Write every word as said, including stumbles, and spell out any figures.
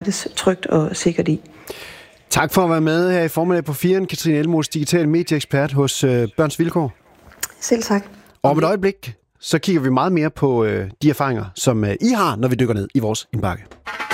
færdes trygt og sikkert i. Tak for at være med her i formiddag på firen, Katrine Elmos, digital medieekspert hos øh, Børns Vilkår. Selv tak. Og om et øjeblik, så kigger vi meget mere på øh, de erfaringer, som øh, I har, når vi dykker ned i vores indbakke.